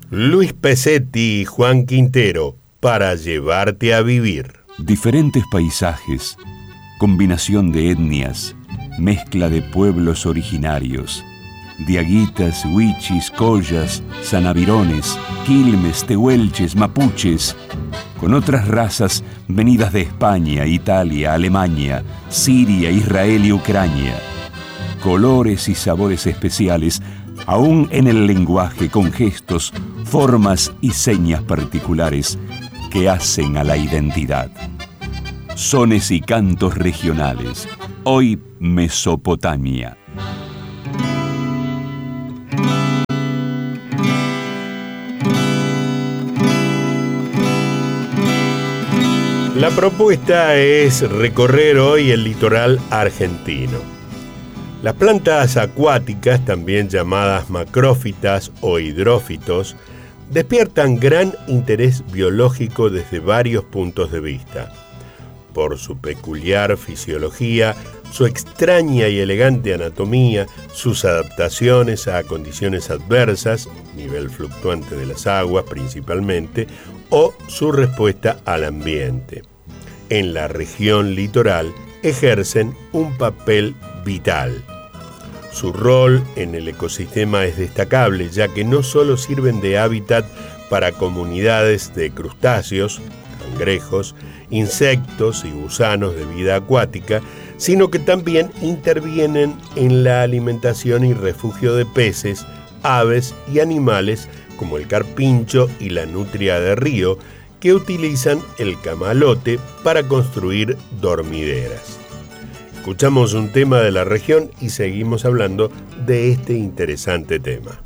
Luis Pesetti y Juan Quintero, para llevarte a vivir. Diferentes paisajes, combinación de etnias, mezcla de pueblos originarios, diaguitas, huichis, collas, sanavirones, quilmes, tehuelches, mapuches, con otras razas venidas de España, Italia, Alemania, Siria, Israel y Ucrania. Colores y sabores especiales, aún en el lenguaje, con gestos, formas y señas particulares que hacen a la identidad. Sones y cantos regionales. Hoy Mesopotamia. La propuesta es recorrer hoy el litoral argentino. Las plantas acuáticas, también llamadas macrófitas o hidrófitos, despiertan gran interés biológico desde varios puntos de vista. Por su peculiar fisiología, su extraña y elegante anatomía, sus adaptaciones a condiciones adversas, nivel fluctuante de las aguas principalmente, o su respuesta al ambiente. En la región litoral ejercen un papel vital. Su rol en el ecosistema es destacable, ya que no solo sirven de hábitat para comunidades de crustáceos, cangrejos, insectos y gusanos de vida acuática, sino que también intervienen en la alimentación y refugio de peces, aves y animales como el carpincho y la nutria de río, que utilizan el camalote para construir dormideras. Escuchamos un tema de la región y seguimos hablando de este interesante tema.